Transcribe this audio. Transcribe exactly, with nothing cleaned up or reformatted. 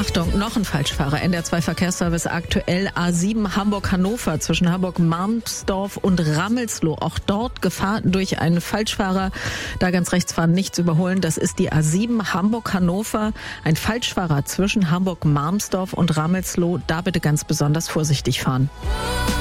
Achtung, noch ein Falschfahrer. N D R zwei Verkehrsservice aktuell A sieben Hamburg-Hannover zwischen Hamburg-Marmsdorf und Rammelsloh. Auch dort Gefahr durch einen Falschfahrer. Da ganz rechts fahren, nicht zu überholen. Das ist die A sieben Hamburg-Hannover. Ein Falschfahrer zwischen Hamburg-Marmsdorf und Rammelsloh. Da bitte ganz besonders vorsichtig fahren.